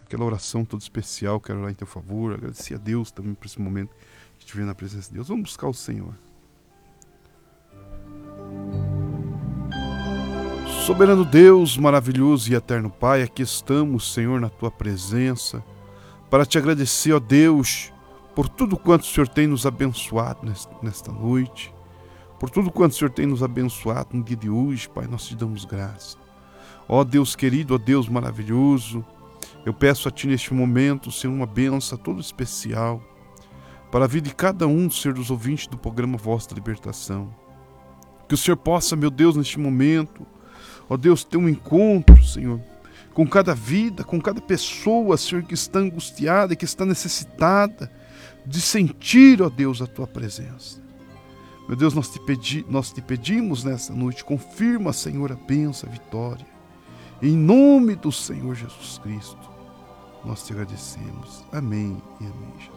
aquela oração toda especial, quero orar em teu favor, agradecer a Deus também por esse momento que estiver na presença de Deus. Vamos buscar o Senhor. Soberano Deus, maravilhoso e eterno Pai, aqui estamos, Senhor, na tua presença, para te agradecer, ó Deus, por tudo quanto o Senhor tem nos abençoado nesta noite, por tudo quanto o Senhor tem nos abençoado no dia de hoje, Pai, nós te damos graça. Ó Deus querido, ó Deus maravilhoso, eu peço a Ti neste momento, Senhor, uma bênção toda especial para a vida de cada um, Senhor, dos ouvintes do programa Voz da Libertação. Que o Senhor possa, meu Deus, neste momento, ó Deus, ter um encontro, Senhor, com cada vida, com cada pessoa, Senhor, que está angustiada, que está necessitada de sentir, ó Deus, a Tua presença. Meu Deus, nós te pedimos nessa noite, confirma, Senhor, a bênção, a vitória. Em nome do Senhor Jesus Cristo, nós te agradecemos. Amém e amém, Jesus.